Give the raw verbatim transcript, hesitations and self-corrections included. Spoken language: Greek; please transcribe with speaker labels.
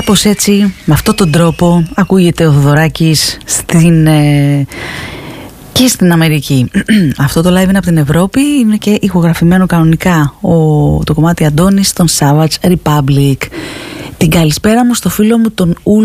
Speaker 1: Κάπως έτσι, με αυτόν τον τρόπο ακούγεται ο Θοδωράκης στην, ε, και στην Αμερική. Αυτό το live είναι από την Ευρώπη, είναι και ηχογραφημένο κανονικά ο, το κομμάτι Αντώνης των Savage Republic. Την καλησπέρα μου στο φίλο μου τον Ούλ